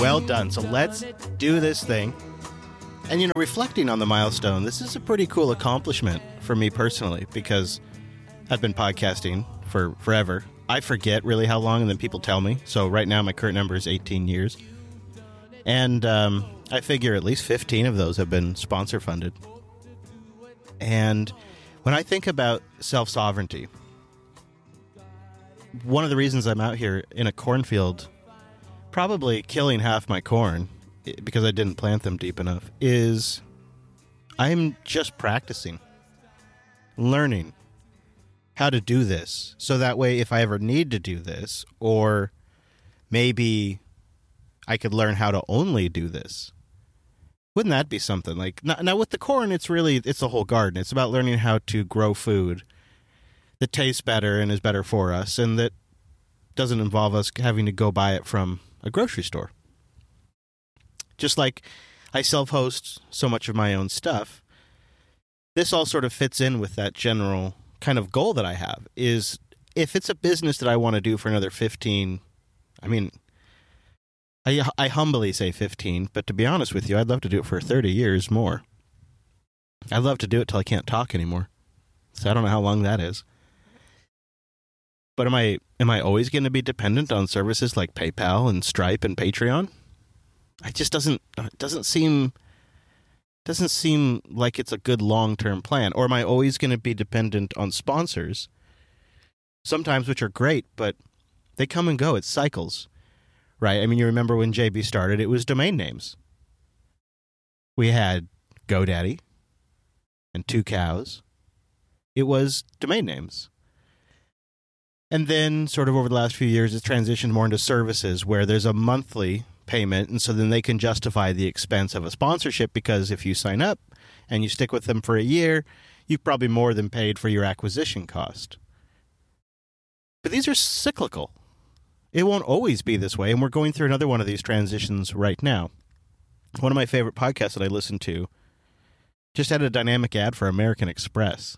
Well done. So let's do this thing. And, you know, reflecting on the milestone, this is a pretty cool accomplishment for me personally, because I've been podcasting for forever. I forget really how long, and then people tell me. So right now my current number is 18 years. And I figure at least 15 of those have been sponsor-funded. And when I think about self-sovereignty, one of the reasons I'm out here in a cornfield, probably killing half my corn because I didn't plant them deep enough, is I'm just practicing, learning how to do this. So that way, if I ever need to do this, or maybe I could learn how to only do this. Wouldn't that be something? Like now with the corn, it's the whole garden. It's about learning how to grow food that tastes better and is better for us, and that doesn't involve us having to go buy it from a grocery store. Just like I self-host so much of my own stuff, this all sort of fits in with that general kind of goal that I have, is if it's a business that I want to do for another 15, I mean, I humbly say 15, but to be honest with you, I'd love to do it for 30 years more. I'd love to do it till I can't talk anymore. So I don't know how long that is. But am I always going to be dependent on services like PayPal and Stripe and Patreon? It just doesn't seem like it's a good long-term plan. Or am I always going to be dependent on sponsors, sometimes which are great, but they come and go. It's cycles, right? I mean, you remember when JB started, it was domain names. We had GoDaddy and 2 Cows. It was domain names. And then sort of over the last few years, it's transitioned more into services where there's a monthly payment, and so then they can justify the expense of a sponsorship, because if you sign up and you stick with them for a year, you've probably more than paid for your acquisition cost. But these are cyclical. It won't always be this way, and we're going through another one of these transitions right now. One of my favorite podcasts that I listen to just had a dynamic ad for American Express.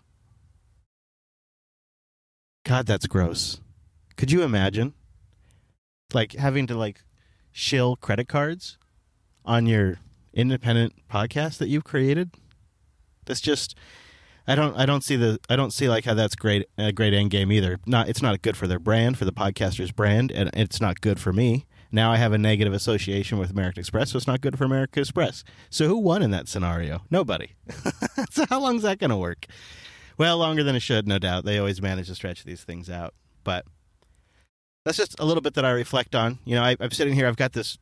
God, that's gross. Could you imagine? Like having to shill credit cards on your independent podcast that you've created? That's just I don't see like how that's a great end game either. It's not good for their brand, for the podcaster's brand, and it's not good for me. Now I have a negative association with American Express, so it's not good for American Express. So who won in that scenario? Nobody. So how long is that going to work? Well, longer than it should, no doubt. They always manage to stretch these things out. But that's just a little bit that I reflect on. You know, I'm sitting here. I've got this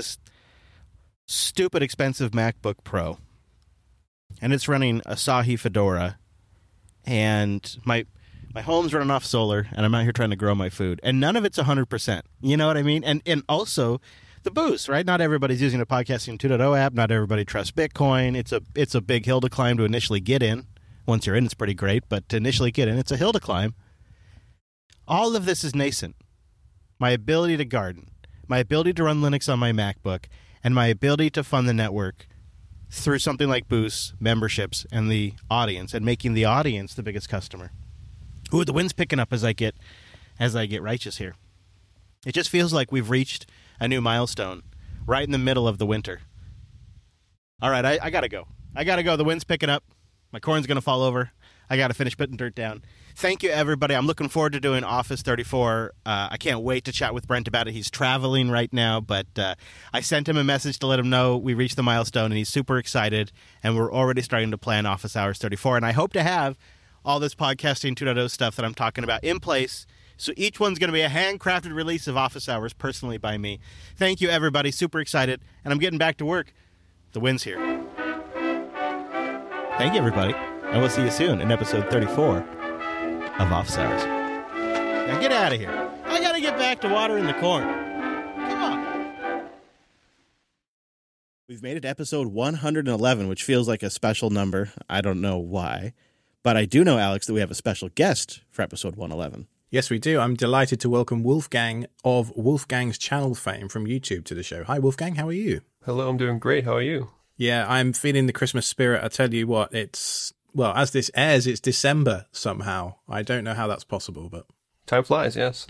stupid expensive MacBook Pro, and it's running Asahi Fedora, and my home's running off solar, and I'm out here trying to grow my food, and none of it's 100%. You know what I mean? And also the boost, right? Not everybody's using a Podcasting 2.0 app. Not everybody trusts Bitcoin. It's a big hill to climb to initially get in. Once you're in, it's pretty great, but to initially get in, it's a hill to climb. All of this is nascent. My ability to garden, my ability to run Linux on my MacBook, and my ability to fund the network through something like Boost, memberships, and the audience, and making the audience the biggest customer. Ooh, the wind's picking up as I get righteous here. It just feels like we've reached a new milestone right in the middle of the winter. All right, I got to go. The wind's picking up. My corn's going to fall over. I got to finish putting dirt down. Thank you, everybody. I'm looking forward to doing Office 34. I can't wait to chat with Brent about it. He's traveling right now, but I sent him a message to let him know we reached the milestone, and he's super excited, and we're already starting to plan Office Hours 34, and I hope to have all this Podcasting 2.0 stuff that I'm talking about in place, so each one's going to be a handcrafted release of Office Hours personally by me. Thank you, everybody. Super excited, and I'm getting back to work. The wind's here. Thank you, everybody, and we'll see you soon in episode 34 of Office Hours. Now get out of here. I got to get back to watering the corn. Come on. We've made it to episode 111, which feels like a special number. I don't know why. But I do know, Alex, that we have a special guest for episode 111. Yes, we do. I'm delighted to welcome Wolfgang of Wolfgang's Channel fame from YouTube to the show. Hi, Wolfgang. How are you? Hello, I'm doing great. How are you? Yeah, I'm feeling the Christmas spirit. I tell you what, as this airs, it's December somehow. I don't know how that's possible, but... Time flies, yes.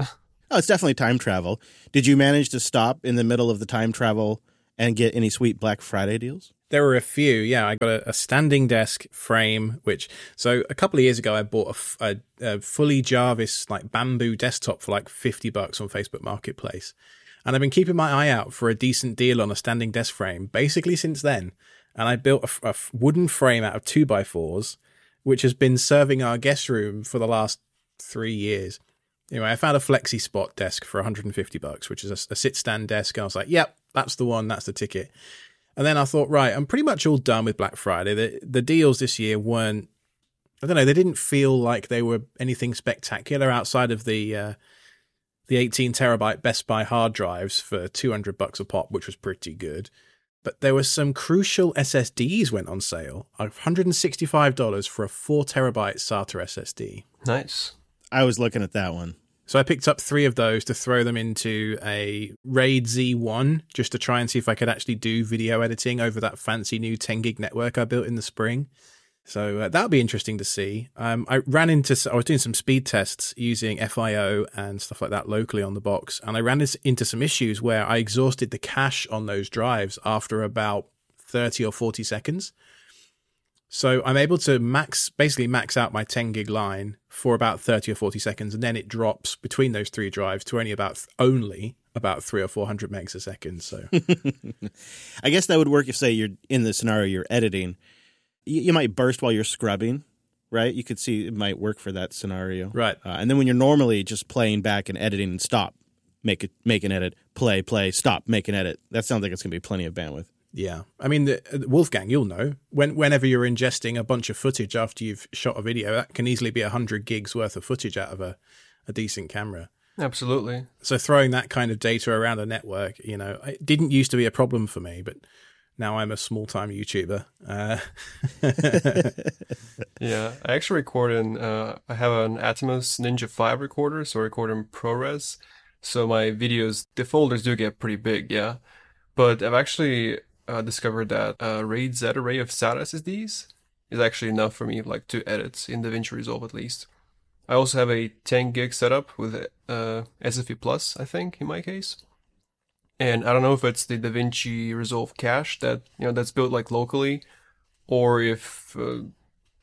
Oh, it's definitely time travel. Did you manage to stop in the middle of the time travel and get any sweet Black Friday deals? There were a few, yeah. I got a standing desk frame, so a couple of years ago I bought a fully Jarvis like bamboo desktop for like $50 on Facebook Marketplace. And I've been keeping my eye out for a decent deal on a standing desk frame basically since then. And I built a wooden frame out of 2x4s, which has been serving our guest room for the last 3 years. Anyway, I found a Flexi Spot desk for $150, which is a sit-stand desk. And I was like, yep, that's the one. That's the ticket. And then I thought, right, I'm pretty much all done with Black Friday. The deals this year weren't, I don't know, they didn't feel like they were anything spectacular outside of the 18 terabyte Best Buy hard drives for $200 a pop, which was pretty good. But there were some crucial SSDs went on sale, $165 for a 4 terabyte SATA SSD. Nice. I was looking at that one. So I picked up 3 of those to throw them into a RAID Z1 just to try and see if I could actually do video editing over that fancy new 10 gig network I built in the spring. So that'll be interesting to see. I was doing some speed tests using FIO and stuff like that locally on the box, and I ran into some issues where I exhausted the cache on those drives after about 30 or 40 seconds. So I'm able to basically max out my 10 gig line for about 30 or 40 seconds, and then it drops between those 3 drives to only about 300 or 400 megs a second. So I guess that would work if, say, you're in the scenario you're editing. You might burst while you're scrubbing, right? You could see it might work for that scenario. Right. And then when you're normally just playing back and editing and stop, make an edit, play, stop, make an edit. That sounds like it's going to be plenty of bandwidth. Yeah. I mean, Wolfgang, you'll know, whenever you're ingesting a bunch of footage after you've shot a video, that can easily be 100 gigs worth of footage out of a decent camera. Absolutely. So throwing that kind of data around a network, it didn't used to be a problem for me, but now I'm a small-time YouTuber. Yeah, I actually record I have an Atomos Ninja 5 recorder, so I record in ProRes. So my videos, the folders do get pretty big, yeah. But I've actually discovered that a RAID Z array of SATA SSDs is actually enough for me, like, to edit in DaVinci Resolve at least. I also have a 10 gig setup with SFP Plus, I think, in my case. And I don't know if it's the DaVinci Resolve cache that that's built like locally, or if the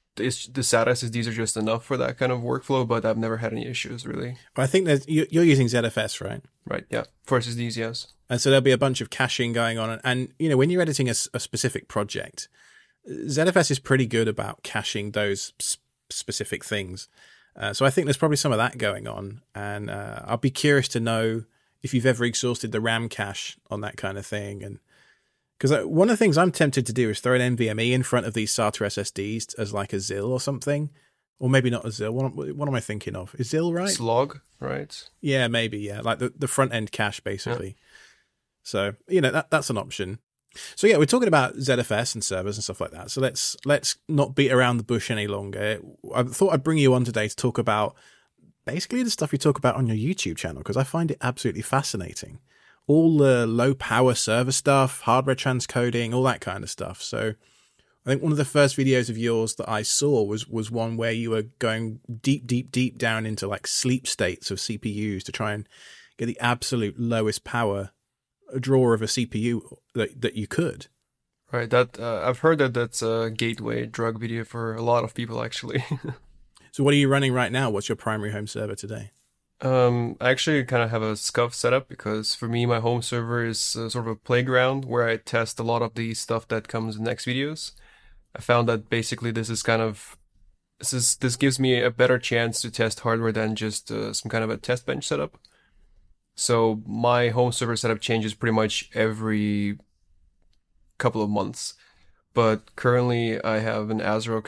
SATA SSDs are just enough for that kind of workflow. But I've never had any issues really. I think that you're using ZFS, right? Right. Yeah. For SSDs, yes. And so there'll be a bunch of caching going on, and when you're editing a specific project, ZFS is pretty good about caching those specific things. So I think there's probably some of that going on, and I'll be curious to know if you've ever exhausted the RAM cache on that kind of thing. And because one of the things I'm tempted to do is throw an NVMe in front of these SATA SSDs as like a ZIL or something, or maybe not a ZIL. What am I thinking of? Is ZIL right? Slog, right? Yeah, maybe. Yeah, like the front end cache basically. Yeah. So that's an option. So yeah, we're talking about ZFS and servers and stuff like that. So let's not beat around the bush any longer. I thought I'd bring you on today to talk about basically the stuff you talk about on your YouTube channel, because I find it absolutely fascinating. All the low power server stuff, hardware transcoding, all that kind of stuff. So I think one of the first videos of yours that I saw was one where you were going deep down into like sleep states of CPUs to try and get the absolute lowest power drawer of a CPU that you could. Right. That I've heard that's a gateway drug video for a lot of people actually. So what are you running right now? What's your primary home server today? I actually kind of have a SCUF setup because for me, my home server is sort of a playground where I test a lot of the stuff that comes in next videos. I found that basically this gives me a better chance to test hardware than just some kind of a test bench setup. So my home server setup changes pretty much every couple of months. But currently I have an ASRock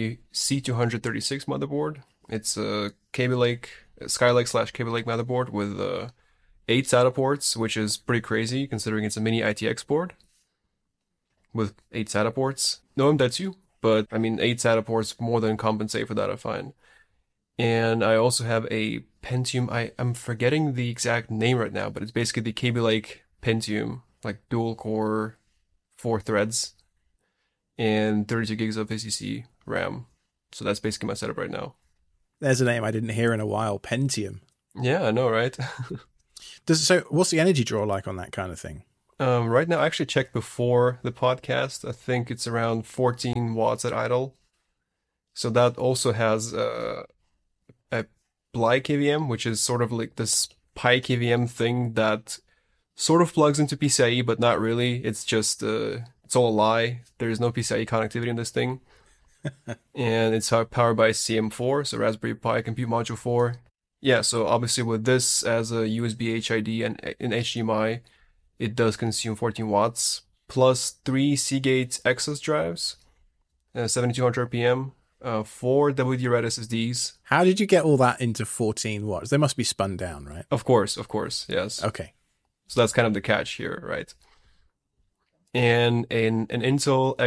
C236 motherboard. It's a Skylake / Kaby Lake motherboard with 8 SATA ports, which is pretty crazy considering it's a mini ITX board with 8 SATA ports. No Mdetsu, but I mean 8 SATA ports more than compensate for that, I find. And I also have a Pentium. I'm forgetting the exact name right now, but it's basically the Kaby Lake Pentium, like dual core, 4 threads, and 32 gigs of ACC RAM. So that's basically my setup right now. There's a name I didn't hear in a while, Pentium. Yeah, I know, right? So what's the energy draw like on that kind of thing? Right now, I actually checked before the podcast. I think it's around 14 watts at idle. So that also has a Bly KVM, which is sort of like this Pi KVM thing that sort of plugs into PCIe, but not really. It's just it's all a lie. There's no PCIe connectivity in this thing, and it's powered by CM4, so Raspberry Pi Compute Module 4. Yeah, so obviously with this as a USB HID and an HDMI, it does consume 14 watts plus 3 Seagate Exos drives, 7200 RPM, 4 WD-RAD SSDs. How did you get all that into 14 watts? They must be spun down, right? Of course, yes. Okay. So that's kind of the catch here, right? And an Intel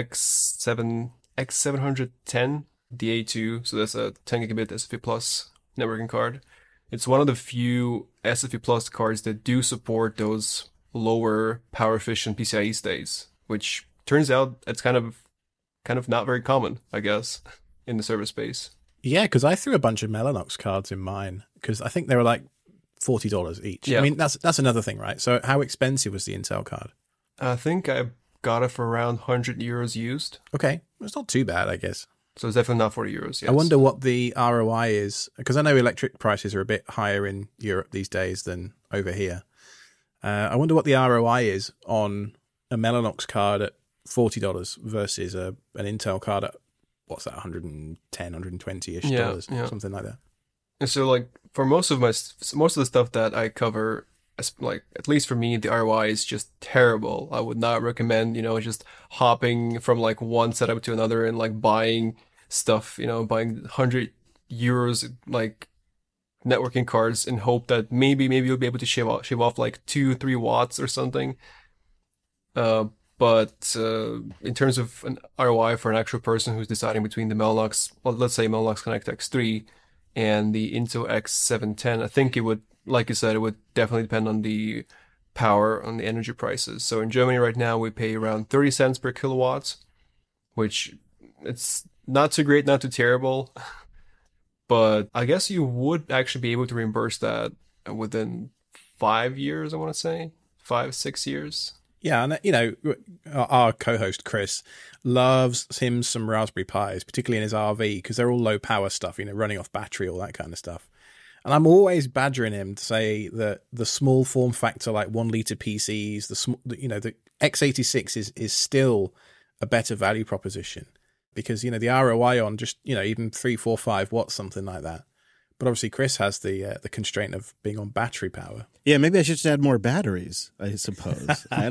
X710 DA2, so that's a 10 gigabit SFP Plus networking card. It's one of the few SFP Plus cards that do support those lower power efficient PCIe states, which turns out it's kind of not very common, I guess, in the server space. Yeah, because I threw a bunch of Mellanox cards in mine because I think they were like $40 each. Yeah. I mean, that's another thing, right? So how expensive was the Intel card? I think I got it for around 100 euros used. Okay, it's not too bad, I guess. So it's definitely not 40 euros. Yes. I wonder what the ROI is, because I know electric prices are a bit higher in Europe these days than over here. I wonder what the ROI is on a Mellanox card at $40 versus an Intel card at, what's that, 110, 120-ish dollars, something like that. And so, like, for most of the stuff that I cover, like, at least for me, the ROI is just terrible. I would not recommend, just hopping from like one setup to another and like buying stuff, buying 100 euros like networking cards in hope that maybe you'll be able to shave off like 2-3 watts or something. But in terms of an ROI for an actual person who's deciding between the Mellanox, well, let's say Mellanox Connect X3 and the Intel X710, I think it would, like you said, it would definitely depend on the power, on the energy prices. So in Germany right now, we pay around 30 cents per kilowatt, which it's not too great, not too terrible. But I guess you would actually be able to reimburse that within 5 years, I want to say. 5-6 years. Yeah, and our co-host Chris loves him some Raspberry Pis, particularly in his RV, because they're all low power stuff, running off battery, all that kind of stuff. And I'm always badgering him to say that the small form factor, like 1 liter PCs, the x86 is still a better value proposition, because the ROI on just even 3, 4, 5 watts, something like that. But obviously, Chris has the constraint of being on battery power. Yeah, maybe I should just add more batteries, I suppose.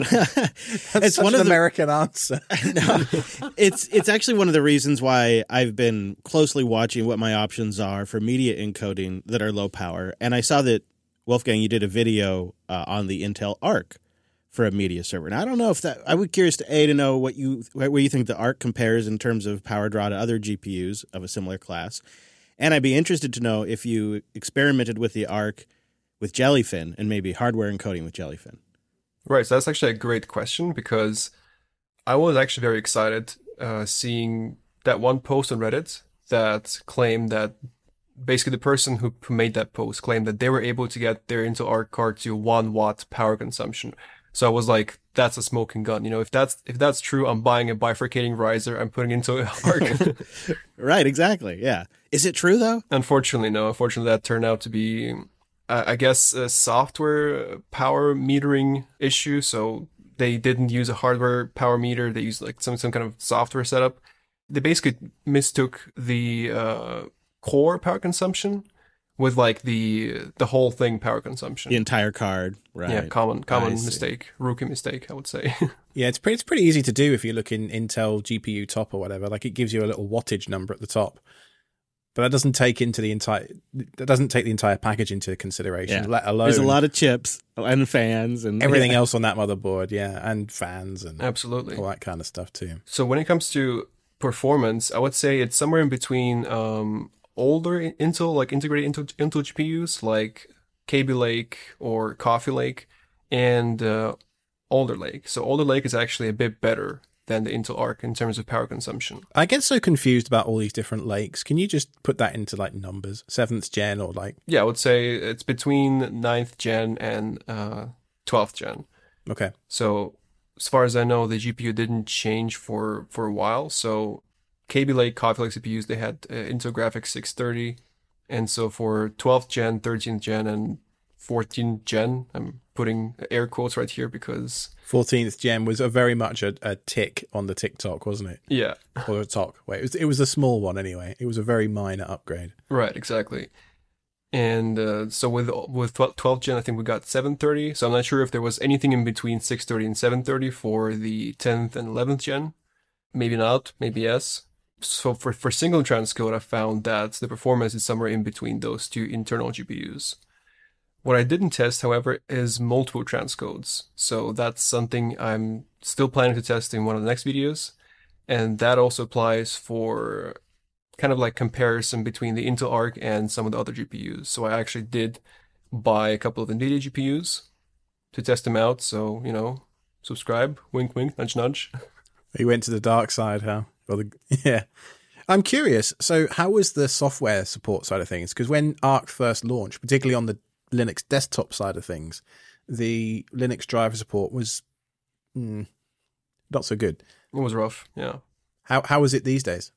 It's such an American answer. No, it's actually one of the reasons why I've been closely watching what my options are for media encoding that are low power. And I saw that, Wolfgang, you did a video on the Intel Arc for a media server. And I don't know if that, I would be curious to know where you think the Arc compares in terms of power draw to other GPUs of a similar class. And I'd be interested to know if you experimented with the Arc with Jellyfin and maybe hardware encoding with Jellyfin. Right, so that's actually a great question, because I was actually very excited seeing that one post on Reddit that claimed that basically the person who made that post claimed that they were able to get their Intel Arc card to 1 watt power consumption. So I was like, that's a smoking gun. If that's true, I'm buying a bifurcating riser. I'm putting into an Arc. Right, exactly. Yeah. Is it true though? Unfortunately, no. Unfortunately, that turned out to be, I guess, a software power metering issue. So they didn't use a hardware power meter. They used like some kind of software setup. They basically mistook the core power consumption with like the whole thing power consumption. The entire card, right? Yeah, common mistake, rookie mistake, I would say. Yeah, it's pretty easy to do if you look in Intel GPU top or whatever. Like, it gives you a little wattage number at the top, but that doesn't take the entire package into consideration. Yeah. Let alone there's a lot of chips and fans and everything else on that motherboard. Yeah, and fans and absolutely all that kind of stuff too. So when it comes to performance, I would say it's somewhere in between older Intel, like integrated Intel GPUs like Kaby Lake or Coffee Lake, and Alder Lake. So Alder Lake is actually a bit better than the Intel Arc in terms of power consumption. I get so confused about all these different lakes. Can you just put that into like numbers? 7th gen or like... Yeah, I would say it's between 9th gen and 12th gen. Okay. So as far as I know, the GPU didn't change for a while. So Kaby Lake, Coffee Lake CPUs, they had Intel Graphics 630. And so for 12th gen, 13th gen, and 14th gen, I'm putting air quotes right here because 14th gen was very much a tick on the TikTok, wasn't it? Yeah. Or a talk. Wait, it was a small one anyway. It was a very minor upgrade. Right, exactly. And so with 12th gen, I think we got 730. So I'm not sure if there was anything in between 630 and 730 for the 10th and 11th gen. Maybe not, maybe yes. So for single transcode, I found that the performance is somewhere in between those two internal GPUs. What I didn't test, however, is multiple transcodes. So that's something I'm still planning to test in one of the next videos. And that also applies for kind of like comparison between the Intel Arc and some of the other GPUs. So I actually did buy a couple of NVIDIA GPUs to test them out. So, you know, subscribe, wink, wink, nudge, nudge. You went to the dark side, huh? Yeah. I'm curious. So how was the software support side of things? Because when Arc first launched, particularly on the Linux desktop side of things, the Linux driver support was not so good. It was rough, yeah. How is it these days?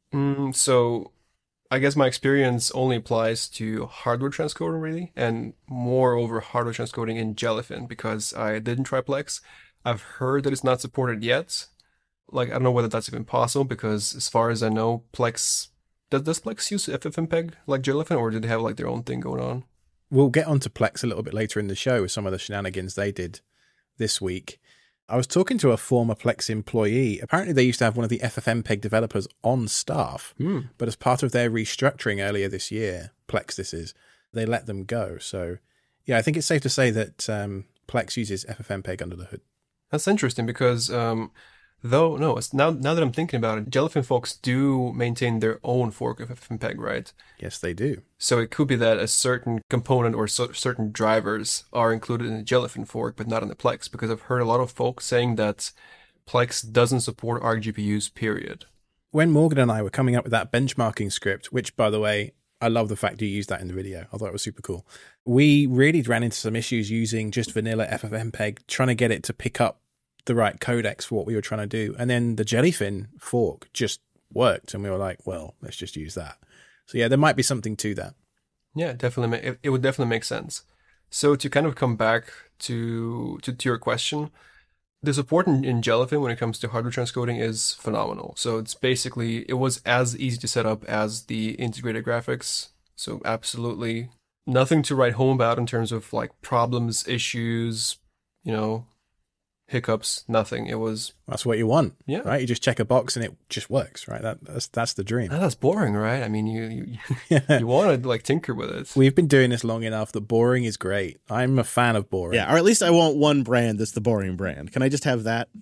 So I guess my experience only applies to hardware transcoding, really, and moreover hardware transcoding in Jellyfin, because I didn't try Plex. I've heard that it's not supported yet. Like, I don't know whether that's even possible, because as far as I know, Plex... Does Plex use FFmpeg like Jellyfin, or do they have like their own thing going on? We'll get onto Plex a little bit later in the show with some of the shenanigans they did this week. I was talking to a former Plex employee. Apparently they used to have one of the FFmpeg developers on staff, but as part of their restructuring earlier this year, Plex this is, they let them go. So yeah, I think it's safe to say that Plex uses FFmpeg under the hood. That's interesting because now that I'm thinking about it, Jellyfin folks do maintain their own fork of FFmpeg, right? Yes, they do. So it could be that a certain component or certain drivers are included in the Jellyfin fork, but not in the Plex, because I've heard a lot of folks saying that Plex doesn't support Arc GPUs, period. When Morgan and I were coming up with that benchmarking script, which, by the way, I love the fact you used that in the video. I thought it was super cool. We really ran into some issues using just vanilla FFmpeg, trying to get it to pick up the right codecs for what we were trying to do. And then the Jellyfin fork just worked, and we were like, well, let's just use that. So yeah, there might be something to that. Yeah, definitely. It would definitely make sense. So to kind of come back to your question, the support in Jellyfin when it comes to hardware transcoding is phenomenal. So it's basically, it was as easy to set up as the integrated graphics. So absolutely nothing to write home about in terms of like problems, issues, you know, hiccups, nothing. It was... That's what you want, yeah. Right? You just check a box and it just works, right? That's the dream. That's boring, right? I mean, you want to like tinker with it. We've been doing this long enough that boring is great. I'm a fan of boring. Yeah, or at least I want one brand that's the boring brand. Can I just have that?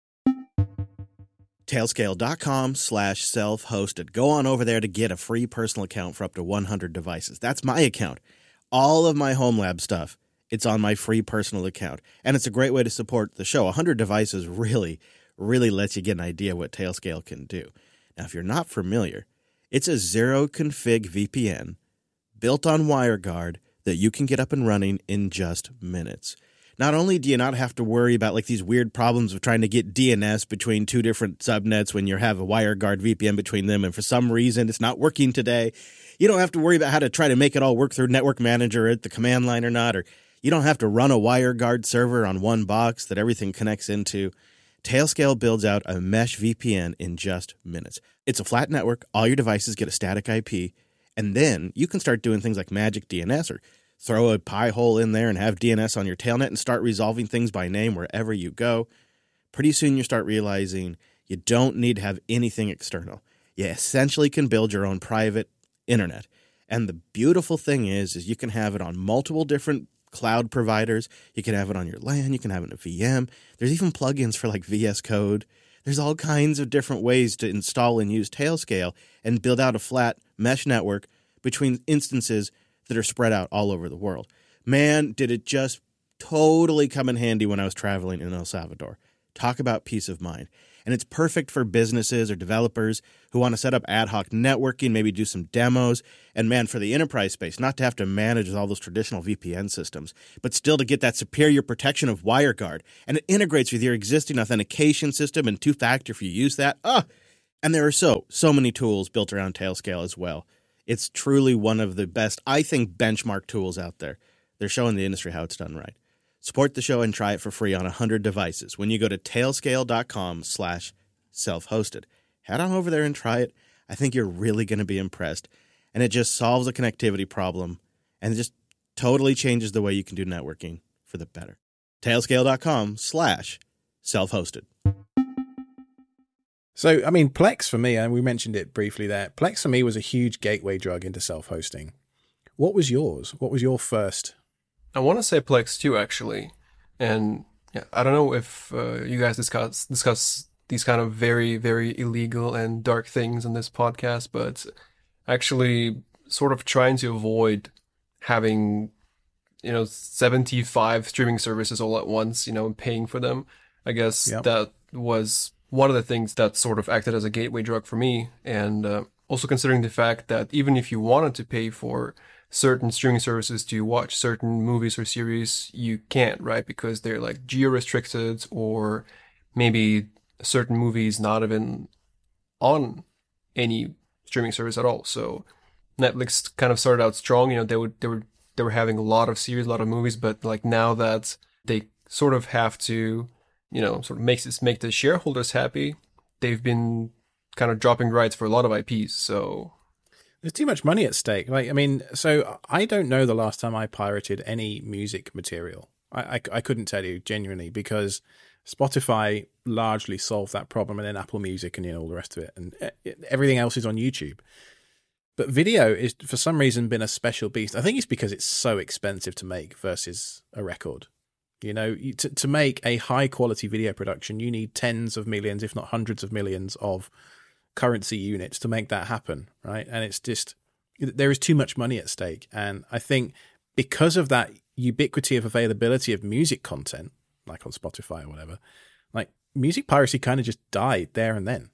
Tailscale.com/self-hosted. Go on over there to get a free personal account for up to 100 devices. That's my account. All of my home lab stuff, it's on my free personal account. And it's a great way to support the show. 100 devices really, really lets you get an idea what Tailscale can do. Now, if you're not familiar, it's a zero-config VPN built on WireGuard that you can get up and running in just minutes. Not only do you not have to worry about like these weird problems of trying to get DNS between two different subnets when you have a WireGuard VPN between them, and for some reason it's not working today, you don't have to worry about how to try to make it all work through Network Manager at the command line or not, or you don't have to run a WireGuard server on one box that everything connects into. Tailscale builds out a mesh VPN in just minutes. It's a flat network. All your devices get a static IP, and then you can start doing things like magic DNS or throw a pie hole in there and have DNS on your tailnet and start resolving things by name wherever you go. Pretty soon you start realizing you don't need to have anything external. You essentially can build your own private internet. And the beautiful thing is you can have it on multiple different cloud providers. You can have it on your LAN. You can have it in a VM. There's even plugins for like VS Code. There's all kinds of different ways to install and use Tailscale and build out a flat mesh network between instances that are spread out all over the world. Man, did it just totally come in handy when I was traveling in El Salvador. Talk about peace of mind. And it's perfect for businesses or developers who want to set up ad hoc networking, maybe do some demos. And man, for the enterprise space, not to have to manage all those traditional VPN systems, but still to get that superior protection of WireGuard. And it integrates with your existing authentication system and two-factor if you use that. And there are so many tools built around Tailscale as well. It's truly one of the best, I think, benchmark tools out there. They're showing the industry how it's done right. Support the show and try it for free on 100 devices when you go to tailscale.com/self-hosted. Head on over there and try it. I think you're really going to be impressed. And it just solves a connectivity problem and it just totally changes the way you can do networking for the better. tailscale.com/self-hosted. So, I mean, Plex for me, and we mentioned it briefly there, Plex for me was a huge gateway drug into self-hosting. What was yours? What was your first? I want to say Plex too, actually. And yeah, I don't know if you guys discuss these kind of very, very illegal and dark things on this podcast, but actually sort of trying to avoid having, 75 streaming services all at once, and paying for them. I guess that was one of the things that sort of acted as a gateway drug for me. And also considering the fact that even if you wanted to pay for certain streaming services to watch certain movies or series, you can't, right? Because they're like geo-restricted, or maybe certain movies not even on any streaming service at all. So Netflix kind of started out strong. They were having a lot of series, a lot of movies, but like now that they sort of have to, sort of make the shareholders happy, they've been kind of dropping rights for a lot of IPs. So there's too much money at stake. So I don't know the last time I pirated any music material. I couldn't tell you genuinely, because Spotify largely solved that problem, and then Apple Music and all the rest of it, and everything else is on YouTube. But video is for some reason been a special beast. I think it's because it's so expensive to make versus a record. To make a high quality video production, you need tens of millions, if not hundreds of millions of currency units to make that happen, right? And it's just, there is too much money at stake. And I think because of that ubiquity of availability of music content, like on Spotify or whatever, like music piracy kind of just died there and then.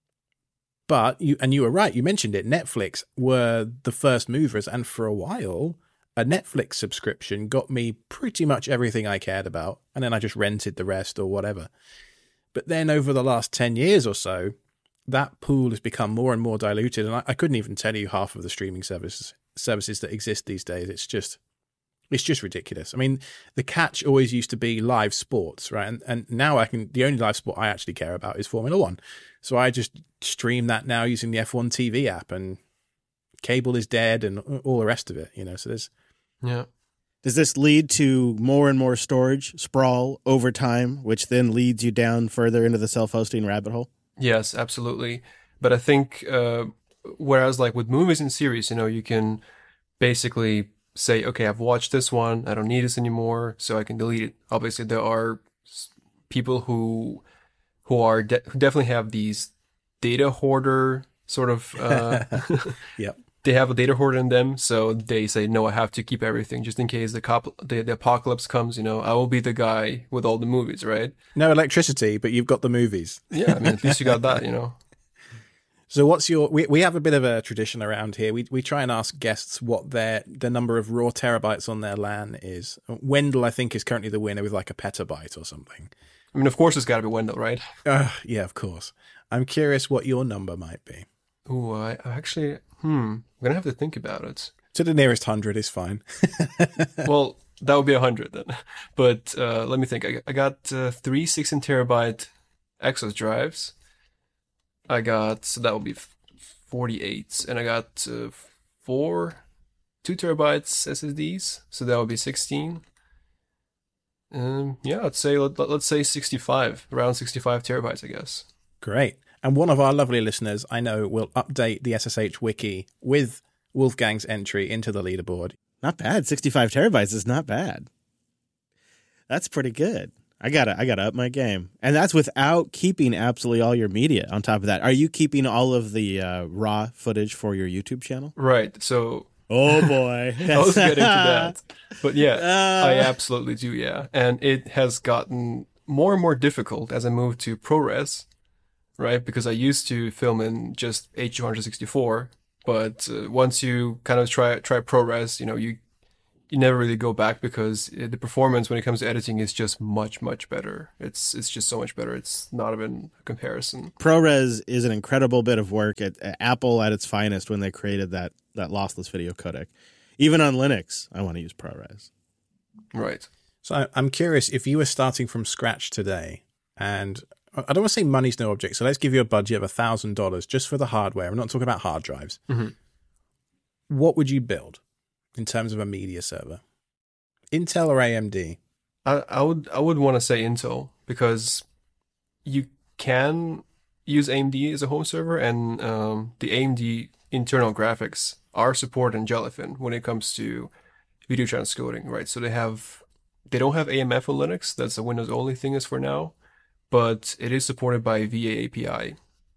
But you were right, you mentioned it, Netflix were the first movers, and for a while a Netflix subscription got me pretty much everything I cared about, and then I just rented the rest or whatever. But then over the last 10 years or so, that pool has become more and more diluted, and I couldn't even tell you half of the streaming services that exist these days. It's just ridiculous. I mean, the catch always used to be live sports, right? And now the only live sport I actually care about is Formula One. So I just stream that now using the F1 TV app, and cable is dead and all the rest of it, so there's... Yeah. Does this lead to more and more storage sprawl over time, which then leads you down further into the self-hosting rabbit hole? Yes, absolutely. But I think, whereas like with movies and series, you can basically say, okay, I've watched this one, I don't need this anymore, so I can delete it. Obviously, there are people who definitely have these data hoarder sort of... Yep. They have a data hoarder in them, so they say, no, I have to keep everything just in case the apocalypse comes. I will be the guy with all the movies, right? No electricity, but you've got the movies. Yeah, I mean, at least you got that, So what's your... We have a bit of a tradition around here. We try and ask guests what the number of raw terabytes on their LAN is. Wendell, I think, is currently the winner with like a petabyte or something. I mean, of course it's got to be Wendell, right? Yeah, of course. I'm curious what your number might be. Ooh, I actually... I'm going to have to think about it. To the nearest 100 is fine. Well, that would be 100 then. But let me think. I got 3 16 terabyte Exos drives. So that would be 48. And I got 4 2 terabytes SSDs. So that would be 16. Yeah, let's say 65, around 65 terabytes, I guess. Great. And one of our lovely listeners, I know, will update the SSH wiki with Wolfgang's entry into the leaderboard. Not bad. 65 terabytes is not bad. That's pretty good. I gotta up my game. And that's without keeping absolutely all your media on top of that. Are you keeping all of the raw footage for your YouTube channel? Right. So... Oh, boy. I was getting to that. But yeah, I absolutely do, yeah. And it has gotten more and more difficult as I move to ProRes. right? Because I used to film in just H264, but once you kind of try ProRes, you never really go back because the performance when it comes to editing is just much, much better. It's just so much better. It's not even a comparison. ProRes is an incredible bit of work at Apple at its finest when they created that lossless video codec. Even on Linux, I want to use ProRes. Right. So I'm curious, if you were starting from scratch today, and I don't want to say money's no object, so let's give you a budget of $1,000 just for the hardware. I'm not talking about hard drives. Mm-hmm. What would you build in terms of a media server? Intel or AMD? I would want to say Intel because you can use AMD as a home server, and the AMD internal graphics are supported in Jellyfin when it comes to video transcoding, right? So they don't have AMF on Linux. That's a Windows only thing as for now, but it is supported by VA API.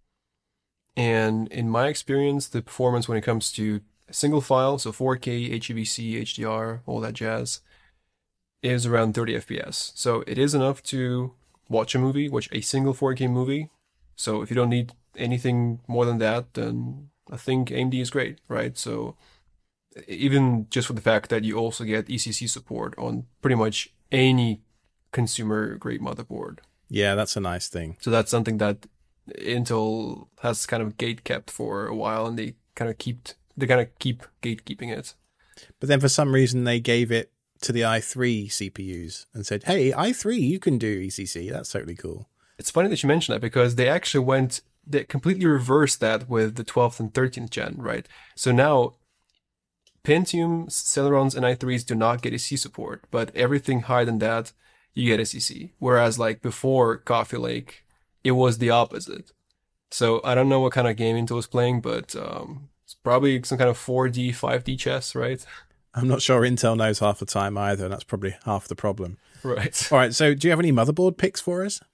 And in my experience, the performance when it comes to a single file, so 4K, HEVC, HDR, all that jazz, is around 30 FPS. So it is enough to watch a single 4K movie. So if you don't need anything more than that, then I think AMD is great, right? So even just for the fact that you also get ECC support on pretty much any consumer grade motherboard. Yeah, that's a nice thing. So that's something that Intel has kind of gate kept for a while, and they kind of keep gatekeeping it. But then for some reason they gave it to the i3 CPUs and said, hey, i3, you can do ECC. That's totally cool. It's funny that you mention that because they completely reversed that with the 12th and 13th gen, right? So now Pentium, Celerons, and i3s do not get SC support, but everything higher than that, you get SEC. Whereas like before Coffee Lake, it was the opposite. So I don't know what kind of game Intel was playing, but it's probably some kind of 4D, 5D chess, right? I'm not sure Intel knows half the time either, and that's probably half the problem. Right. All right, so do you have any motherboard picks for us?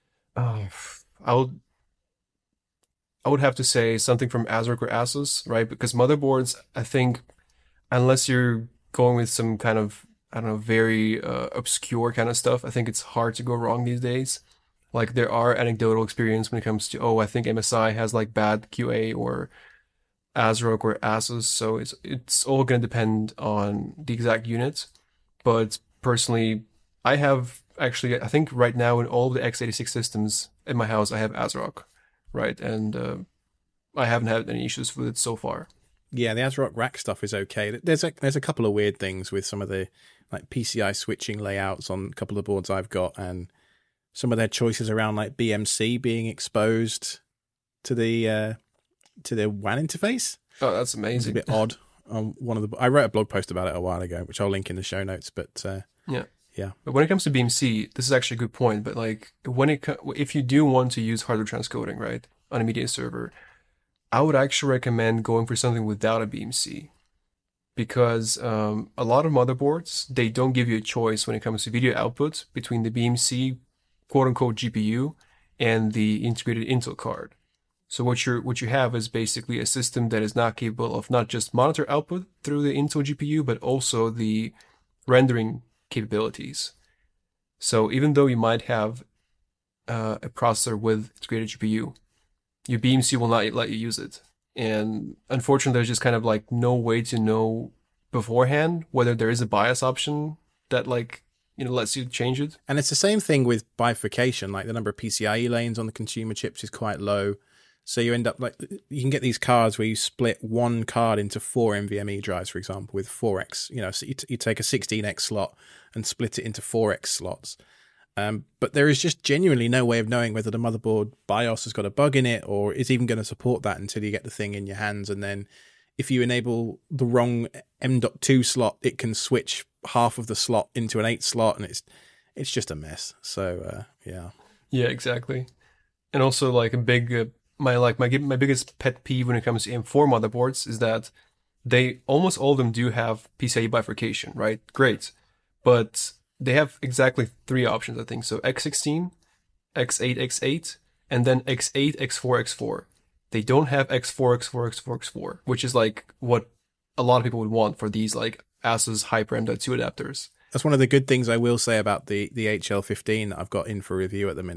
I would have to say something from ASRock or Asus, right? Because motherboards, I think, unless you're going with some kind of, I don't know, very obscure kind of stuff, I think it's hard to go wrong these days. Like there are anecdotal experience when it comes to, I think MSI has like bad QA, or ASRock or Asus. So it's all going to depend on the exact unit. But personally, I think right now in all of the x86 systems in my house, I have ASRock, right? And I haven't had any issues with it so far. Yeah, the ASRock rack stuff is okay. There's a couple of weird things with some of the like PCI switching layouts on a couple of the boards I've got, and some of their choices around like BMC being exposed to the WAN interface. Oh, that's amazing. It's a bit odd. I wrote a blog post about it a while ago, which I'll link in the show notes. But yeah. But when it comes to BMC, this is actually a good point. But like if you do want to use hardware transcoding, right, on a media server, I would actually recommend going for something without a BMC, because a lot of motherboards, they don't give you a choice when it comes to video output between the BMC quote unquote GPU and the integrated Intel card. So what you have is basically a system that is not capable of not just monitor output through the Intel GPU, but also the rendering capabilities. So even though you might have a processor with integrated GPU, your BMC will not let you use it. And unfortunately, there's just kind of like no way to know beforehand whether there is a BIOS option that lets you change it. And it's the same thing with bifurcation. Like the number of PCIe lanes on the consumer chips is quite low. So you end up like, you can get these cards where you split one card into 4 NVMe drives, for example, with 4x. So you take a 16x slot and split it into 4x slots. But there is just genuinely no way of knowing whether the motherboard BIOS has got a bug in it or is even going to support that until you get the thing in your hands. And then if you enable the wrong M.2 slot, it can switch half of the slot into an 8 slot, and it's just a mess. So yeah. Yeah, exactly. And also like a big my biggest pet peeve when it comes to M4 motherboards is that they almost all of them do have PCIe bifurcation, right? Great, but they have exactly 3 options, I think. So X16, X8, X8, and then X8, X4, X4. They don't have X4, X4, X4, X4, which is like what a lot of people would want for these like Asus Hyper M.2 adapters. That's one of the good things I will say about the HL15 that I've got in for review at the minute.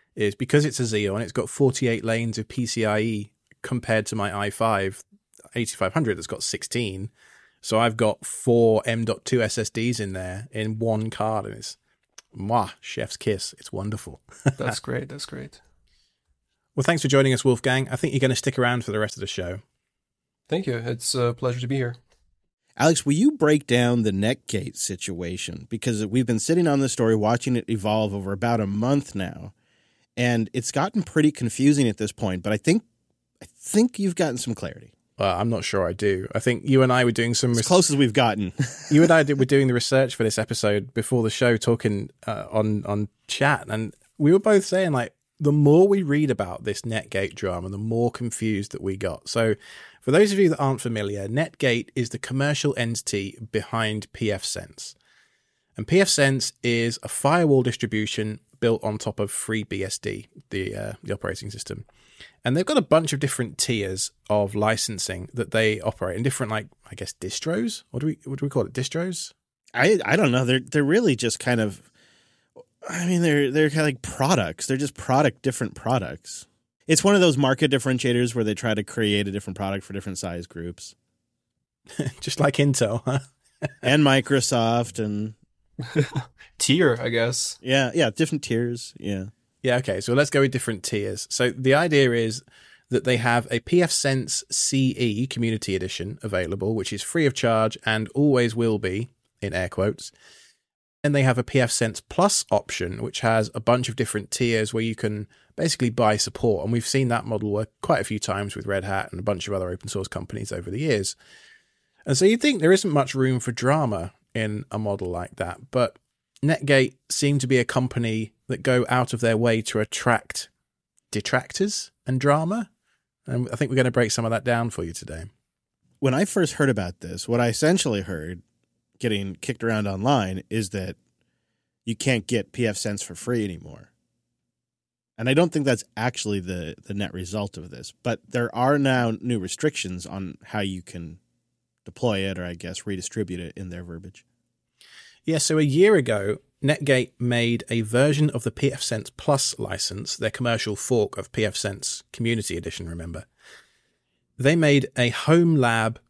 is because it's a Xeon, it's got 48 lanes of PCIe compared to my i5 8500 that's got 16. So I've got 4 M.2 SSDs in there in one card, and it's chef's kiss. It's wonderful. That's great. That's great. Well, thanks for joining us, Wolfgang. I think you're going to stick around for the rest of the show. Thank you. It's a pleasure to be here. Alex, will you break down the Netgate situation? Because we've been sitting on this story, watching it evolve over about a month now, and it's gotten pretty confusing at this point, but I think you've gotten some clarity. I'm not sure I do. I think you and I were doing some... As close as we've gotten. You and I were doing the research for this episode before the show, talking on chat, and we were both saying, like, the more we read about this Netgate drama, the more confused that we got. So for those of you that aren't familiar, Netgate is the commercial entity behind pfSense. And pfSense is a firewall distribution built on top of FreeBSD, the operating system. And they've got a bunch of different tiers of licensing that they operate in different, like, I guess, distros? What do we call it? Distros? I don't know. They're really just kind of, I mean, they're kind of like products. They're just different products. It's one of those market differentiators where they try to create a different product for different size groups. Just like Intel, huh? And Microsoft and... Tier, I guess. Yeah, different tiers, yeah. Yeah, okay, so let's go with different tiers. So the idea is that they have a pfSense CE Community Edition available, which is free of charge and always will be, in air quotes. And they have a pfSense Plus option, which has a bunch of different tiers where you can basically buy support. And we've seen that model work quite a few times with Red Hat and a bunch of other open source companies over the years. And so you'd think there isn't much room for drama in a model like that. But Netgate seem to be a company that go out of their way to attract detractors and drama. And I think we're going to break some of that down for you today. When I first heard about this, what I essentially heard getting kicked around online is that you can't get pfSense for free anymore. And I don't think that's actually the net result of this. But there are now new restrictions on how you can deploy it or, I guess, redistribute it in their verbiage. Yeah, so a year ago, Netgate made a version of the pfSense Plus license, their commercial fork of pfSense Community Edition, remember. They made a home lab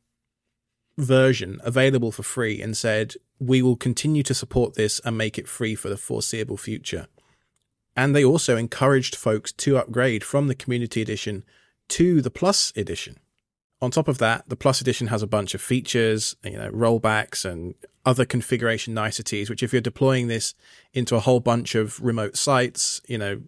version available for free and said, we will continue to support this and make it free for the foreseeable future. And they also encouraged folks to upgrade from the Community Edition to the Plus Edition. On top of that, the Plus Edition has a bunch of features, rollbacks and other configuration niceties, which if you're deploying this into a whole bunch of remote sites,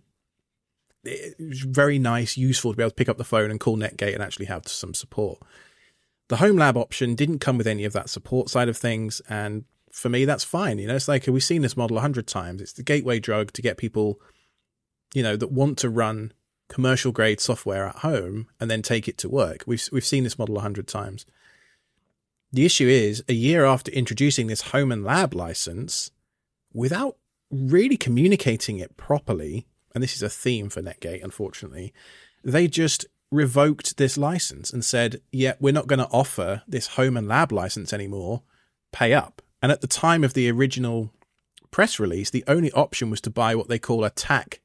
it's very nice, useful to be able to pick up the phone and call Netgate and actually have some support. The Home Lab option didn't come with any of that support side of things, and for me, that's fine. It's like we've seen this model 100 times. It's the gateway drug to get people, that want to run commercial grade software at home and then take it to work. We've seen this model 100 times. The issue is, a year after introducing this home and lab license, without really communicating it properly, and this is a theme for Netgate, unfortunately, they just revoked this license and said, yeah, we're not going to offer this home and lab license anymore, pay up. And at the time of the original press release, the only option was to buy what they call a TAC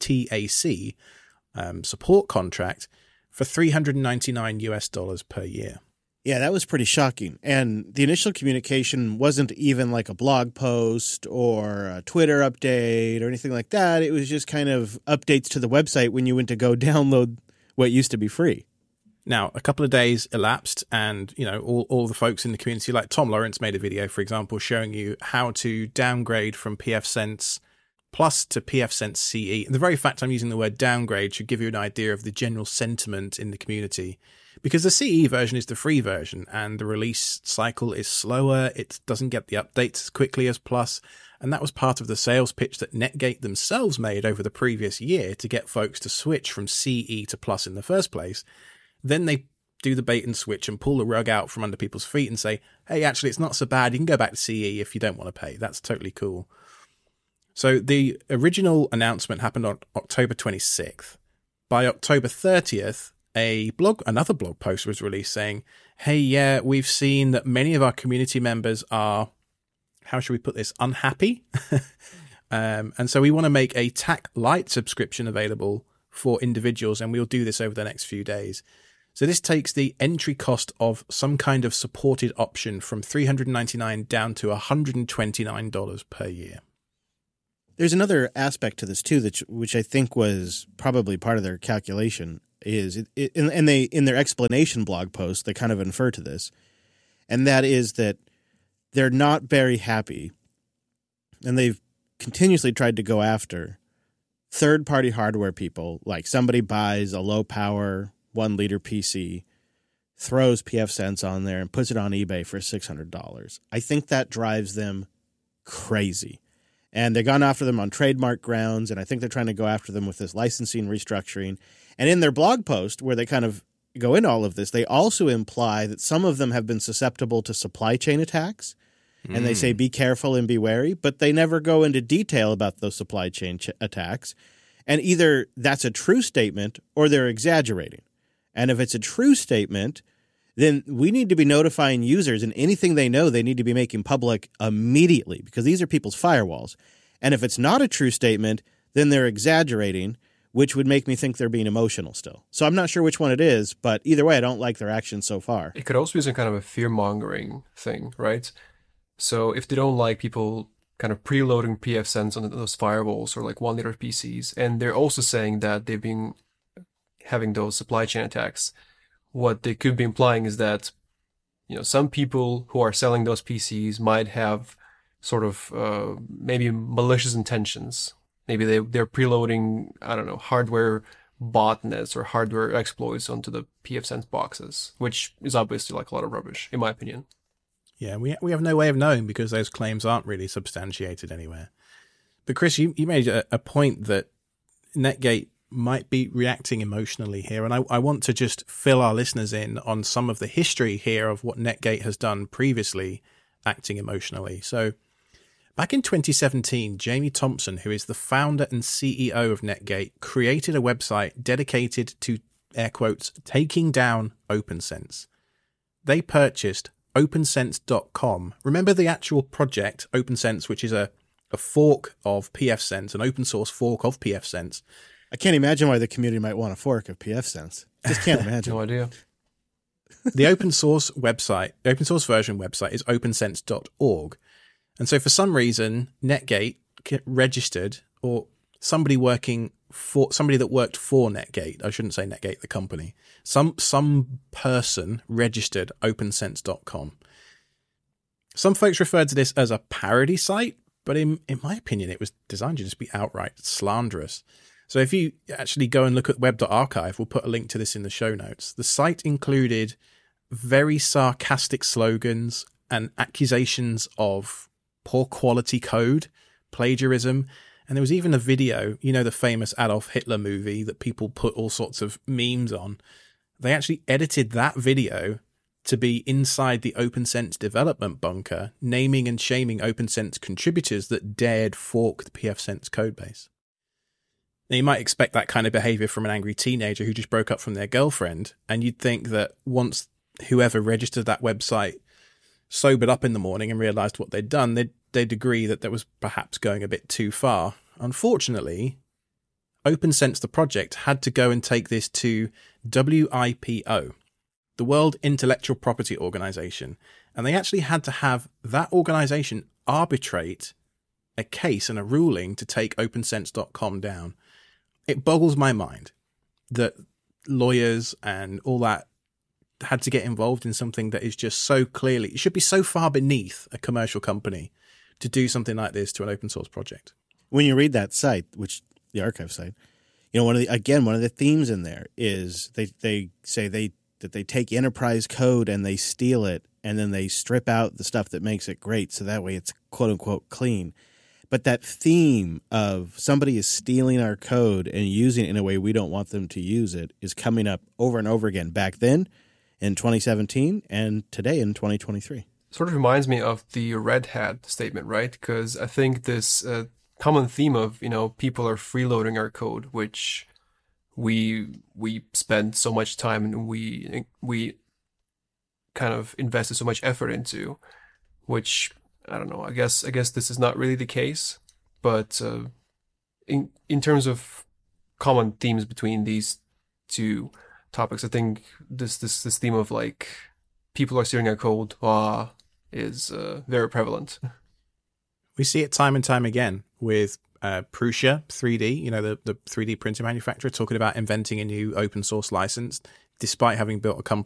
support contract for $399 per year. Yeah, that was pretty shocking. And the initial communication wasn't even like a blog post or a Twitter update or anything like that. It was just kind of updates to the website when you went to go download what used to be free. Now, a couple of days elapsed and, all the folks in the community, like Tom Lawrence made a video, for example, showing you how to downgrade from pfSense Plus to pfSense CE. And the very fact I'm using the word downgrade should give you an idea of the general sentiment in the community. Because the CE version is the free version and the release cycle is slower. It doesn't get the updates as quickly as Plus. And that was part of the sales pitch that Netgate themselves made over the previous year to get folks to switch from CE to Plus in the first place. Then they do the bait and switch and pull the rug out from under people's feet and say, hey, actually, it's not so bad. You can go back to CE if you don't want to pay. That's totally cool. So the original announcement happened on October 26th. By October 30th, another blog post was released saying, hey, yeah, we've seen that many of our community members are, how should we put this, unhappy And so we want to make a TAC Lite subscription available for individuals, and we'll do this over the next few days. So this takes the entry cost of some kind of supported option from $399 down to $129 per year. There's another aspect to this too, which I think was probably part of their calculation, is and they in their explanation blog post they kind of infer to this, and that is that they're not very happy, and they've continuously tried to go after third-party hardware people. Like somebody buys a low-power 1-liter PC, throws pfSense on there, and puts it on eBay for $600. I think that drives them crazy. And they've gone after them on trademark grounds, and I think they're trying to go after them with this licensing restructuring. And in their blog post, where they kind of go into all of this, they also imply that some of them have been susceptible to supply chain attacks. And they say, be careful and be wary, but they never go into detail about those supply chain attacks. And either that's a true statement or they're exaggerating. And if it's a true statement, then we need to be notifying users, and anything they know they need to be making public immediately, because these are people's firewalls. And if it's not a true statement, then they're exaggerating, which would make me think they're being emotional still. So I'm not sure which one it is, but either way, I don't like their actions so far. It could also be some kind of a fear-mongering thing, right? So if they don't like people kind of preloading pfSense on those firewalls or like 1-liter PCs, and they're also saying that they've been having those supply chain attacks, what they could be implying is that, you know, some people who are selling those PCs might have sort of maybe malicious intentions. Maybe they're preloading, I don't know, hardware botnets or hardware exploits onto the pfSense boxes, which is obviously like a lot of rubbish, in my opinion. Yeah, we have no way of knowing because those claims aren't really substantiated anywhere. But Chris, you made a point that Netgate might be reacting emotionally here, and I want to just fill our listeners in on some of the history here of what Netgate has done previously acting emotionally. So back in 2017, Jamie Thompson, who is the founder and CEO of Netgate, created a website dedicated to, air quotes, taking down OpenSense. They purchased OpenSense.com. Remember the actual project, OpenSense, which is a fork of pfSense, an open source fork of pfSense. I can't imagine why the community might want a fork of pfSense. Just can't imagine. No idea. The open source website, the open source version website is opensense.org. And so for some reason, Netgate registered, or somebody that worked for Netgate, I shouldn't say Netgate, the company, some person registered opensense.com. Some folks referred to this as a parody site, but in my opinion, it was designed to just be outright slanderous. So if you actually go and look at web.archive, we'll put a link to this in the show notes. The site included very sarcastic slogans and accusations of poor quality code, plagiarism, and there was even a video, you know, the famous Adolf Hitler movie that people put all sorts of memes on. They actually edited that video to be inside the OpenSense development bunker, naming and shaming OpenSense contributors that dared fork the pfSense codebase. Now, you might expect that kind of behavior from an angry teenager who just broke up from their girlfriend, and you'd think that once whoever registered that website sobered up in the morning and realized what they'd done, they'd agree that was perhaps going a bit too far. Unfortunately, OpenSense, the project, had to go and take this to WIPO, the World Intellectual Property Organization, and they actually had to have that organization arbitrate a case and a ruling to take OpenSense.com down. It boggles my mind that lawyers and all that had to get involved in something that is just so clearly, it should be so far beneath a commercial company to do something like this to an open source project. When you read that site, which the archive site, you know, one of the themes in there is they say that they take enterprise code and they steal it, and then they strip out the stuff that makes it great, so that way it's quote unquote clean. But that theme of somebody is stealing our code and using it in a way we don't want them to use it is coming up over and over again, back then in 2017 and today in 2023. Sort of reminds me of the Red Hat statement, right? Because I think this common theme of, you know, people are freeloading our code, which we spend so much time and we kind of invested so much effort into, which, I don't know, I guess this is not really the case, But in terms of common themes between these two topics, I think this theme of like people are steering at code is very prevalent. We see it time and time again with Prusa 3D, the 3D printer manufacturer, talking about inventing a new open source license, despite having built a company